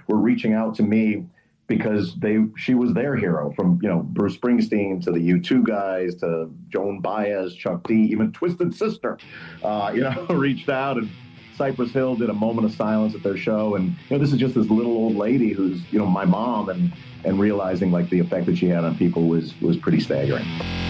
were reaching out to me because she was their hero, from Bruce Springsteen to the U2 guys to Joan Baez, Chuck D, even Twisted Sister, reached out, and Cypress Hill did a moment of silence at their show. And this is just this little old lady who's my mom, and realizing like the effect that she had on people was pretty staggering.